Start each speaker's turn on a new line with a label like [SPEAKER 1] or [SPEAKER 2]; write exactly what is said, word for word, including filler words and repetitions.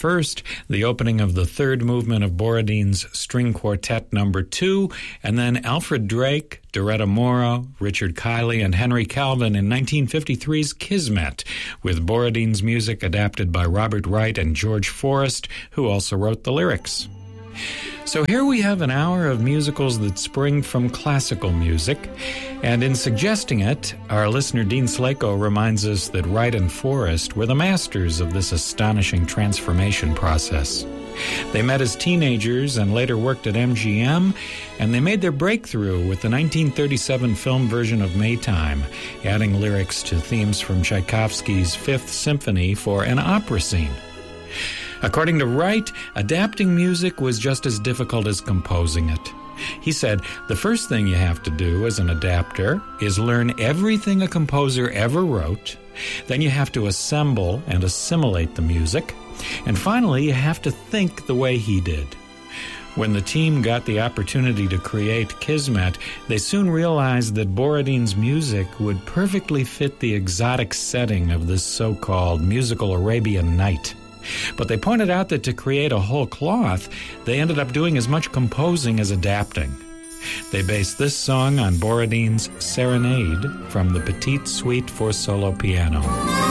[SPEAKER 1] First, the opening of the third movement of Borodin's String Quartet Number Two, and then Alfred Drake, Doretta Mora, Richard Kiley, and Henry Calvin in nineteen fifty-three's Kismet, with Borodin's music adapted by Robert Wright and George Forrest, who also wrote the lyrics. So here we have an hour of musicals that spring from classical music, and in suggesting it, our listener Dean Slako reminds us that Wright and Forrest were the masters of this astonishing transformation process. They met as teenagers and later worked at M G M, and they made their breakthrough with the nineteen thirty-seven film version of Maytime, adding lyrics to themes from Tchaikovsky's Fifth Symphony for an opera scene. According to Wright, adapting music was just as difficult as composing it. He said, the first thing you have to do as an adapter is learn everything a composer ever wrote, then you have to assemble and assimilate the music, and finally you have to think the way he did. When the team got the opportunity to create Kismet, they soon realized that Borodin's music would perfectly fit the exotic setting of this so-called musical Arabian Night. But they pointed out that to create a whole cloth, they ended up doing as much composing as adapting. They based this song on Borodin's Serenade from the Petite Suite for solo piano.